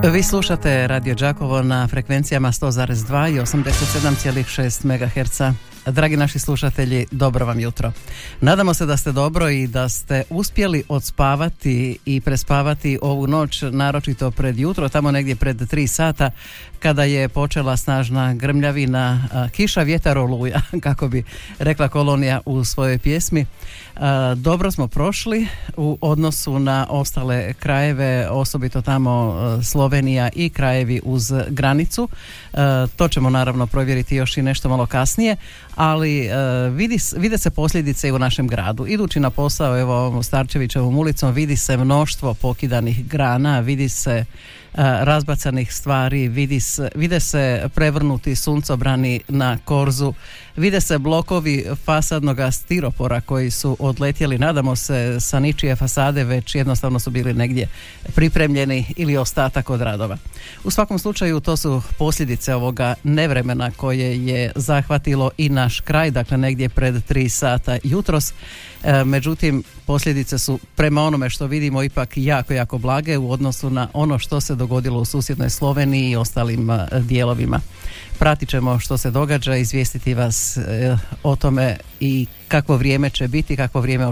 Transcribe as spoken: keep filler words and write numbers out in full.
Vi slušate Radio Đakovo na frekvencijama sto zarez dva i osamdeset sedam zarez šest megaherca. Dragi naši slušatelji, dobro vam jutro. Nadamo se da ste dobro i da ste uspjeli odspavati i prespavati ovu noć, naročito pred jutro, tamo negdje pred tri sata, kada je počela snažna grmljavina, kiša, vjetar, oluja, kako bi rekla Kolonija u svojoj pjesmi. Dobro smo prošli u odnosu na ostale krajeve, osobito tamo Slovenija i krajevi uz granicu. To ćemo naravno provjeriti još i nešto malo kasnije, ali vidi, vide se posljedice i u našem gradu. Idući na posao, evo ovom Starčevićevom ulicom, vidi se mnoštvo pokidanih grana, vidi se razbacanih stvari, vidi se, vide se prevrnuti suncobrani na korzu, vide se blokovi fasadnog stiropora koji su odletjeli, nadamo se sa ničije fasade, već jednostavno su bili negdje pripremljeni ili ostatak od radova. U svakom slučaju to su posljedice ovoga nevremena koje je zahvatilo i naš kraj, dakle negdje pred tri sata jutros. E, međutim, posljedice su prema onome što vidimo ipak jako, jako blage u odnosu na ono što se dogodilo u susjednoj Sloveniji i ostalim a, dijelovima. Pratit ćemo što se događa, izvijestiti vas e, o tome i kakvo vrijeme će biti, kakvo vrijeme